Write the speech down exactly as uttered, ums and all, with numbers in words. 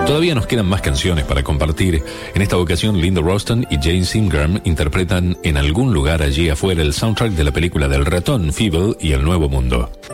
Todavía nos quedan más canciones para compartir. En esta ocasión, Linda Ronstadt y Jane Ingram interpretan En algún lugar allí afuera el soundtrack de la película del ratón Fievel y el Nuevo Mundo.